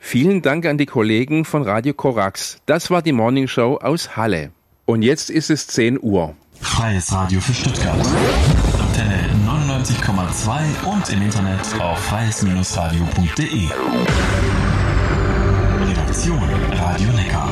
Vielen Dank an die Kollegen von Radio Korax. Das war die Morning Show aus Halle. Und jetzt ist es 10 Uhr. Freies Radio für Stuttgart. Antenne 99,2 und im Internet auf freies-radio.de. Redaktion Radio Neckar.